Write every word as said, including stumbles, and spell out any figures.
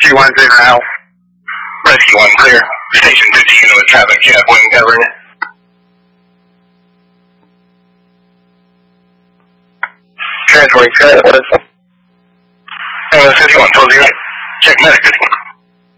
two one zero Al. Rescue one clear. Station fifteen with traffic jet wing covering it. Transferring Skyline, what is it? Ambulance fifty-one, twelve zero. Check medic fifty-one.